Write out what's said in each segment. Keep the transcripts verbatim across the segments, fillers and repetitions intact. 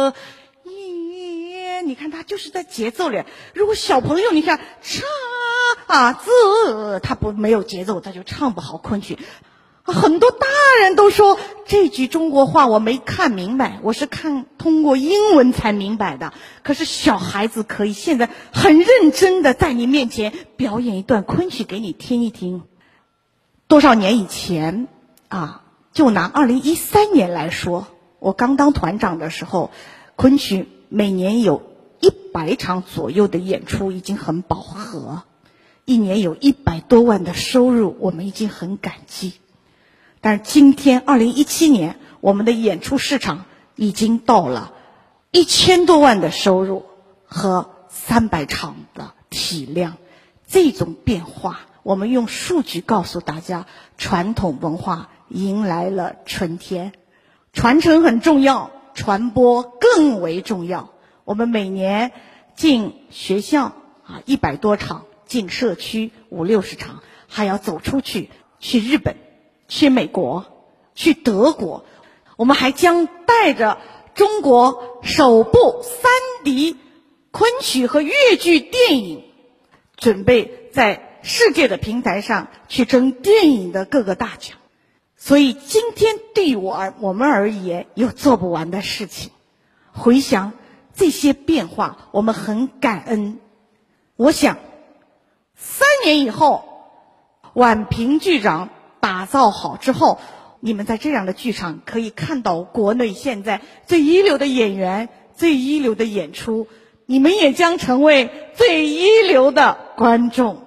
的耶，你看他就是在节奏里。如果小朋友你看唱啊字，他不没有节奏，他就唱不好昆曲。很多大人都说这句中国话我没看明白，我是看通过英文才明白的。可是小孩子可以现在很认真的在你面前表演一段昆曲给你听一听。多少年以前啊，就拿二零一三年来说，我刚当团长的时候，昆曲每年有一百场左右的演出已经很饱和，一年有一百多万的收入，我们已经很感激。但是今天二零一七年，我们的演出市场已经到了一千多万的收入和三百场的体量。这种变化，我们用数据告诉大家，传统文化迎来了春天。传承很重要，传播更为重要。我们每年进学校啊一百多场，进社区五六十场，还要走出去，去日本，去美国，去德国。我们还将带着中国首部三 D 昆曲和粤剧电影，准备在世界的平台上去争电影的各个大奖。所以今天对我而我们而言有做不完的事情。回想这些变化，我们很感恩。我想三年以后，宛平剧场打造好之后，你们在这样的剧场可以看到国内现在最一流的演员，最一流的演出，你们也将成为最一流的观众。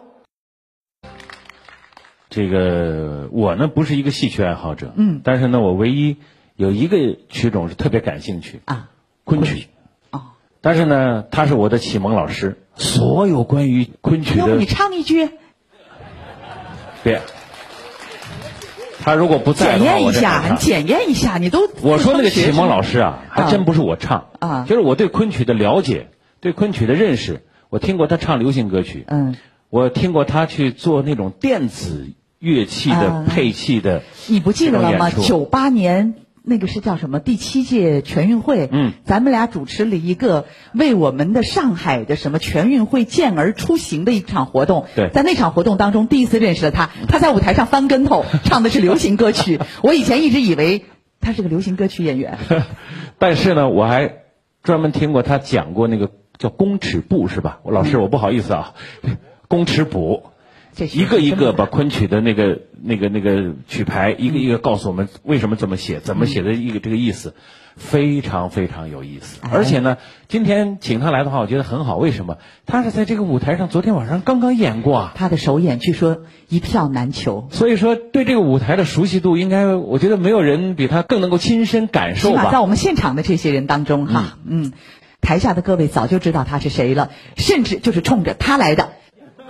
这个我呢不是一个戏曲爱好者，嗯，但是呢我唯一有一个曲种是特别感兴趣啊，昆曲。哦，但是呢他是我的启蒙老师，所有关于昆曲的。 要不你唱一句？ 别。他如果不在的话， 检验一下，检验一下，你都。 我说那个启蒙老师啊，还真不是我唱啊，就是我对昆曲的了解，对昆曲的认识，我听过他唱流行歌曲，嗯，我听过他去做那种电子乐器的配器的。 你不记得了吗？九八年那个是叫什么？第七届全运会，嗯，咱们俩主持了一个为我们的上海的什么全运会健儿出行的一场活动。 对， 在那场活动当中，第一次认识了他。他在舞台上翻跟头，唱的是流行歌曲。我以前一直以为他是个流行歌曲演员， 但是呢，我还专门听过他讲过那个叫公尺步，是吧？我老师，我不好意思啊，公尺步。一个一个把昆曲的那个那个那个曲牌一个一个告诉我们为什么这么写，怎么写的一个这个意思，非常非常有意思。而且呢，今天请他来的话，我觉得很好。为什么？他是在这个舞台上昨天晚上刚刚演过啊， 他的首演据说一票难求。 所以说，对这个舞台的熟悉度，应该我觉得没有人比他更能够亲身感受吧。 起码在我们现场的这些人当中哈，嗯，嗯台下的各位早就知道他是谁了，甚至就是冲着他来的。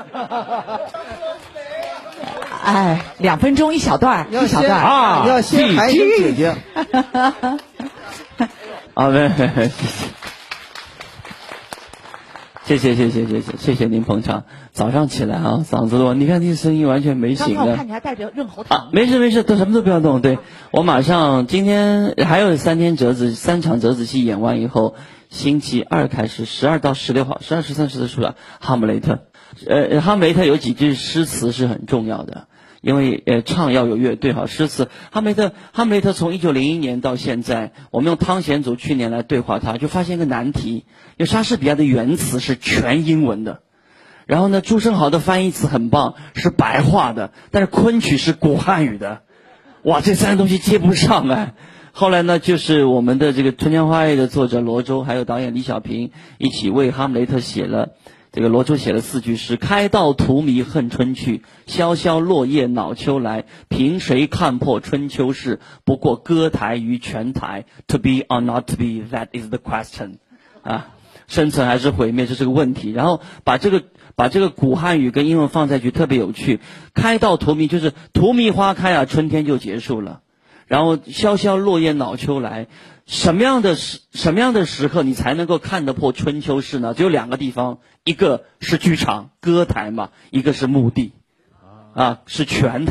哎，两分钟一小段，一小段啊，要先喊一声姐姐。 啊，没没没，谢谢谢谢谢谢谢谢您捧场。早上起来啊，嗓子弱，你看这声音完全没醒的。 刚刚我看你还带着润喉糖。 啊，没事没事，都什么都不要动。对，我马上今天还有三天折子，三场折子戏演完以后，星期二开始，十二到十六号，十二、十三、十四、十五，哈姆雷特。呃，哈姆雷特有几句诗词是很重要的。因为呃唱要有乐队哈，诗词哈姆雷特哈姆雷特从一九零一年到现在，我们用汤显祖去年来对话他，就发现一个难题，因为莎士比亚的原词是全英文的，然后呢朱生豪的翻译词很棒，是白话的，但是昆曲是古汉语的，哇，这三个东西接不上哎。后来呢，就是我们的这个《春江花月》的作者罗周，还有导演李小平一起为哈姆雷特写了。这个罗周写了四句诗：开道荼蘼恨春去，萧萧落叶恼秋来。凭谁看破春秋事？不过歌台于泉台。To be or not to be, that is the question。啊，生存还是毁灭，这是个问题。然后把这个把这个古汉语跟英文放在一起，特别有趣。开道荼蘼就是荼蘼花开啊，春天就结束了。然后萧萧落叶恼秋来。什么样的时什么样的时刻你才能够看得破春秋事呢？只有两个地方，一个是剧场歌台嘛，一个是墓地，啊，是泉台。